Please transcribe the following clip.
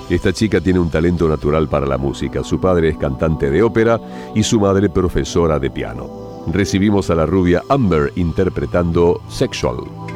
Esta chica tiene un talento natural para la música. Su padre es cantante de ópera y su madre profesora de piano. Recibimos a la rubia Amber interpretando Sexual.